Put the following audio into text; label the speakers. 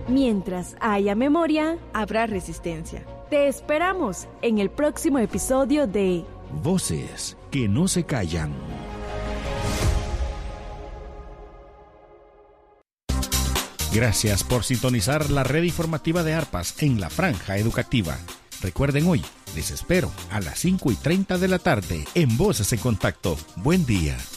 Speaker 1: Mientras haya memoria,
Speaker 2: habrá resistencia.
Speaker 1: Te esperamos en el próximo episodio de
Speaker 3: Voces que no se callan. Gracias por sintonizar la red informativa de Arpas en la franja educativa. Recuerden hoy, les espero a las 5:30 de la tarde en Voces en Contacto. Buen día.